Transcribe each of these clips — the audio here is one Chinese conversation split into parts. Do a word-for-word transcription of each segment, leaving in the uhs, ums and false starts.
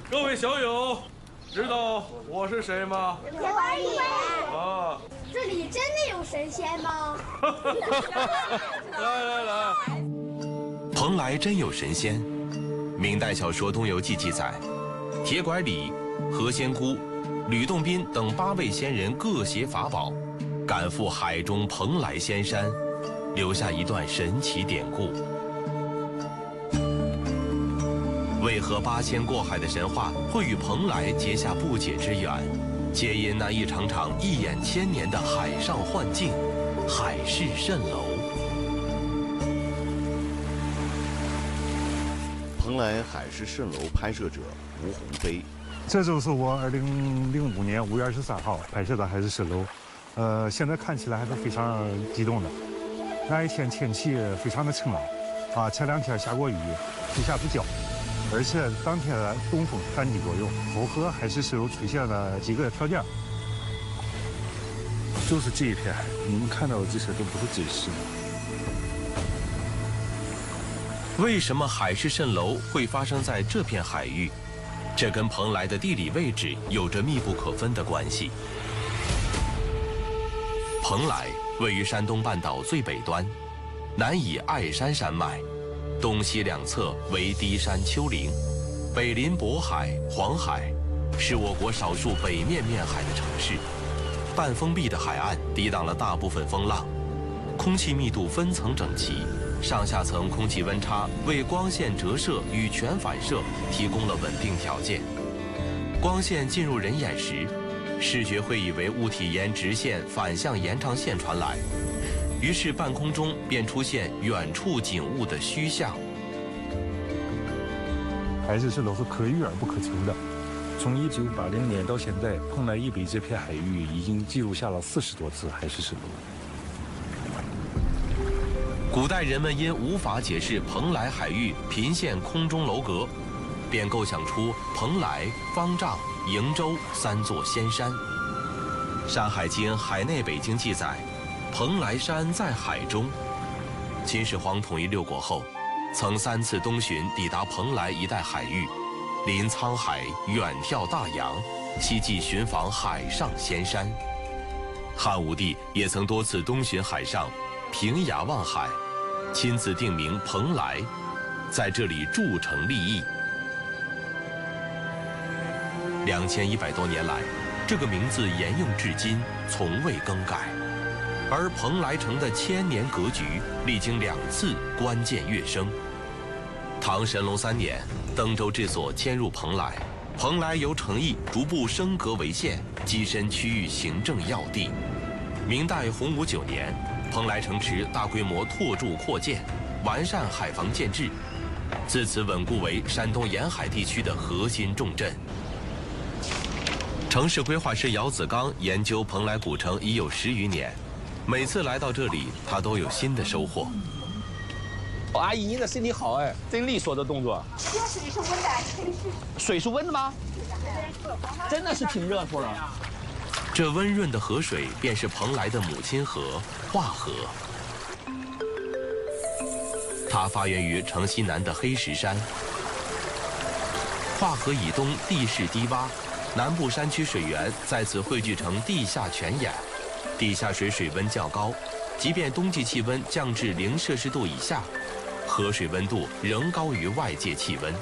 各位小友，知道我是谁吗？ 铁拐李。 啊， 这里真的有神仙吗？ 来来来， 蓬莱真有神仙。明代小说《东游记》记载，铁拐李、何仙姑、吕洞宾等八位仙人各携法宝，赶赴海中蓬莱仙山，留下一段神奇典故。为何八仙过海的神话会与蓬莱结下不解之缘？皆因那一场场一眼千年的海上幻境——海市蜃楼。 蓬莱海市蜃楼拍摄者吴鸿飞， 这就是我二零零五年五月二十三号拍摄的海市蜃楼，呃，现在看起来还是非常激动的。那一天天气非常的晴朗，啊，前两天下过雨，水下不浇。而且当天的东风三级左右，符合海市蜃楼出现的几个条件。就是这一片海，你们看到的这些都不是真实的。 为什么海市蜃楼会发生在这片海域？这跟蓬莱的地理位置有着密不可分的关系。蓬莱位于山东半岛最北端，南以爱山山脉。东西两侧为低山丘陵，北临渤海、黄海，是我国少数北面面海的城市。半封闭的海岸抵挡了大部分风浪，空气密度分层整齐，上下层空气温差为光线折射与全反射提供了稳定条件。光线进入人眼时，视觉会以为物体沿直线反向延长线传来。于是半空中便出现远处景物的虚像。 海市蜃楼是可遇而不可求的。从一九八零年到现在，蓬莱以北这片海域已经记录下了四十多次海市蜃楼。 古代人们因无法解释蓬莱海域频现空中楼阁，便构想出蓬莱、方丈、瀛洲三座仙山。《山海经·海内北经》记载。蓬莱山在海中。秦始皇统一六国后，曾三次东巡抵达蓬莱一带海域，临沧海，远眺大洋，希冀寻访海上仙山。汉武帝也曾多次东巡海上，平崖望海，亲自定名蓬莱，在这里筑城立邑。两千一百多年来，这个名字沿用至今，从未更改。而蓬莱城的千年格局历经两次关键跃升。唐神龙三年，登州治所迁入蓬莱，蓬莱由城邑逐步升格为县，跻身区域行政要地。明代洪武九年，蓬莱城池大规模拓筑扩建，完善海防建制，自此稳固为山东沿海地区的核心重镇。城市规划师姚子刚研究蓬莱古城已有十余年。每次来到这里，他都有新的收获。 阿姨，您的身体好哎，真利索的动作。 这水是温的， 水是温的吗？真的是挺热乎的。 这温润的河水便是蓬莱的母亲河华河。它发源于城西南的黑石山。华河以东地势低洼，南部山区水源在此汇聚成地下泉眼。地下水水温较高，即便冬季气温降至零摄氏度以下，河水温度仍高于外界气温。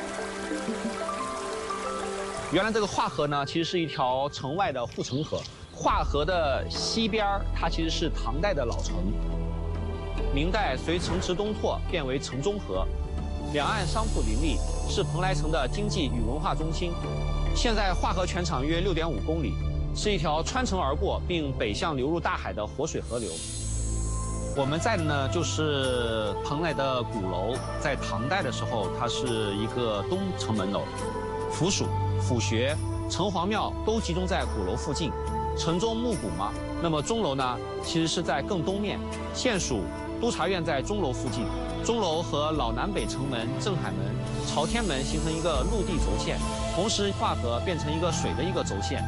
原来这个华河呢，其实是一条城外的护城河。华河的西边，它其实是唐代的老城。明代随城池东拓，变为城中河，两岸商铺林立，是蓬莱城的经济与文化中心。现在华河全长约六点五公里。是一条穿城而过并北向流入大海的活水河流。我们在的呢就是蓬莱的鼓楼，在唐代的时候，它是一个东城门楼，府署、府学、城隍庙都集中在鼓楼附近。城中木鼓嘛，那么钟楼呢，其实是在更东面。县署、督察院在钟楼附近，钟楼和老南北城门、镇海门、朝天门形成一个陆地轴线，同时华河变成一个水的一个轴线。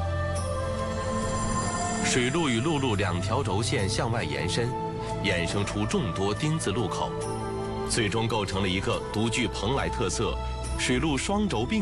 水路与陆路两条轴线向外延伸，衍生出众多丁字路口，最终构成了一个独具蓬莱特色、水陆双轴并